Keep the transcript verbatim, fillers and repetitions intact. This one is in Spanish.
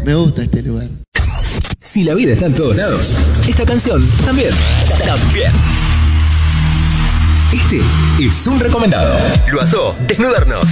Me gusta este lugar. Si la vida está en todos lados, esta canción también. También. Este es un recomendado. Lo asó, desnudarnos.